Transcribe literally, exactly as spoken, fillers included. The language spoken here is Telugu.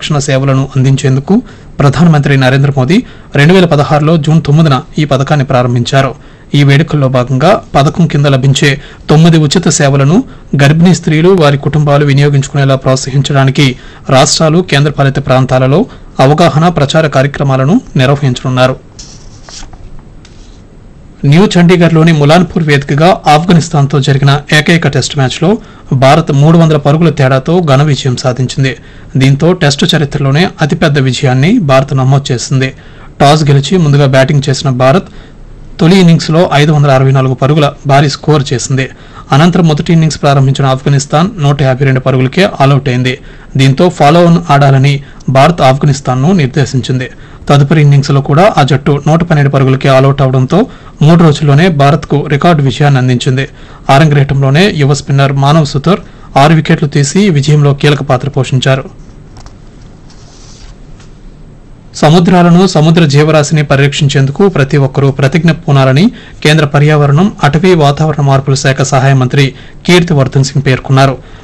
సంరక్షణ సేవలను అందించేందుకు ప్రధానమంత్రి నరేంద్ర మోదీ రెండు వేల పదహారులో జూన్ తొమ్మిదిన ఈ పథకాన్ని ప్రారంభించారు. ఈ వేడుకల్లో భాగంగా పథకం కింద లభించే తొమ్మిది ఉచిత సేవలను గర్భిణీ స్త్రీలు వారి కుటుంబాలు వినియోగించుకునేలా ప్రోత్సహించడానికి రాష్ట్రాలు కేంద్రపాలిత ప్రాంతాలలో అవగాహన ప్రచార కార్యక్రమాలను నిర్వహించనున్నారు. న్యూ చండీగఢ్లోని ములాన్పూర్ వేదికగా ఆఫ్ఘనిస్తాన్తో జరిగిన ఏకైక టెస్టు మ్యాచ్లో భారత్ మూడు వందల పరుగుల తేడాతో ఘన విజయం సాధించింది. దీంతో టెస్టు చరిత్రలోనే అతిపెద్ద విజయాన్ని భారత్ నమోదు చేసింది. టాస్ గెలిచి ముందుగా బ్యాటింగ్ చేసిన భారత్ తొలి ఇన్నింగ్స్లో ఐదు వందల అరవై నాలుగు పరుగుల భారీ స్కోర్ చేసింది. అనంతరం మొదటి ఇన్నింగ్స్ ప్రారంభించిన ఆఫ్ఘనిస్తాన్ నూట యాభై రెండు పరుగులకే ఆలౌట్ అయింది. దీంతో ఫాలో ఆన్ ఆడాలని భారత్ ఆఫ్ఘనిస్తాన్ను నిర్దేశించింది. తదుపరి ఇన్నింగ్స్ లో కూడా ఆ జట్టు నూట పన్నెండు పరుగులకే ఆలౌట్ అవడంతో మూడు రోజుల్లోనే భారత్ కు రికార్డు విజయాన్ని అందించింది. ఆరంగరేటంలోనే యువ స్పిన్నర్ మానవ్ సుతర్ ఆరు వికెట్లు తీసి విజయంలో కీలక పాత్ర పోషించారు. సముద్రాలను సముద్ర జీవరాశిని పరిరక్షించేందుకు ప్రతి ఒక్కరూ ప్రతిజ్ఞ పూనాలని కేంద్ర పర్యావరణం అటవీ వాతావరణ మార్పుల శాఖ సహాయ మంత్రి కీర్తివర్ధన్ సింగ్ పేర్కొన్నారు.